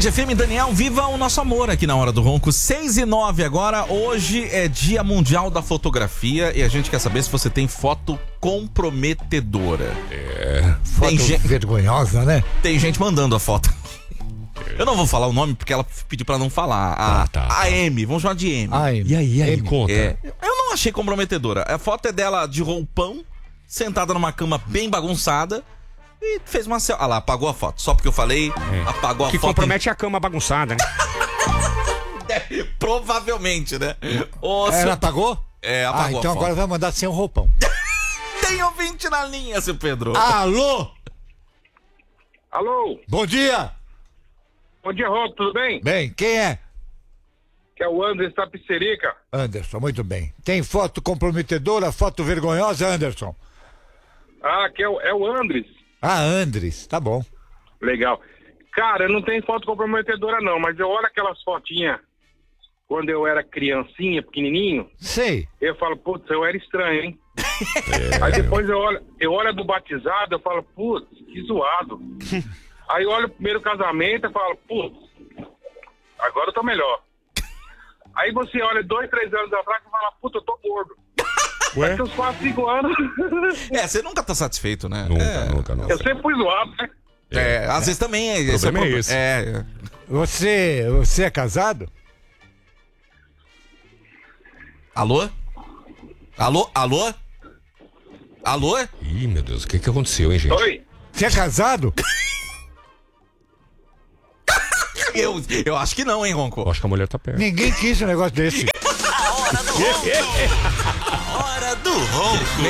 Band FM, Daniel, viva o nosso amor aqui na Hora do Ronco. 6h09 agora. Hoje é Dia Mundial da Fotografia e a gente quer saber se você tem foto comprometedora. Foto vergonhosa, né? Tem gente mandando a foto. Eu não vou falar o nome porque ela pediu pra não falar. A M, vamos chamar de M. E aí, conta. Eu não achei comprometedora. A foto é dela de roupão, sentada numa cama bem bagunçada. E fez uma selfie. Ah lá, apagou a foto. Só porque eu falei, apagou a Que foto. compromete a cama bagunçada, né? Provavelmente, né? Ela apagou? Apagou então a foto. agora vai mandar sem o roupão. Tem ouvinte na linha, seu Pedro. Alô? Alô, Bom dia! bom dia, Rob, tudo bem? Bem, quem é? Que é o Anderson Tapicerica. Anderson, muito bem. Tem foto comprometedora, foto vergonhosa, Anderson? Que é o Andres. Andres, tá bom. Legal. Cara, eu não tenho foto comprometedora não, mas eu olho aquelas fotinhas quando eu era criancinha, pequenininho, Sei. eu falo, putz, eu era estranho, hein? Aí depois eu olho a do batizado, eu falo, putz, que zoado. Aí eu olho o primeiro casamento, eu falo, putz, agora eu tô melhor. Aí você olha 2, 3 anos atrás e fala, puta, eu tô gordo. Ué? Daqui uns 4, 5 anos. Você nunca tá satisfeito, né? Nunca. Eu sempre fui zoado, né? Às vezes também é. O problema é esse. Você é casado? Alô? Alô? Ih, meu Deus, o que aconteceu, hein, gente? Oi? Você é casado? Eu acho que não, hein, Ronco? Acho que a mulher tá perto. Ninguém quis um negócio desse. Hora do Ronco.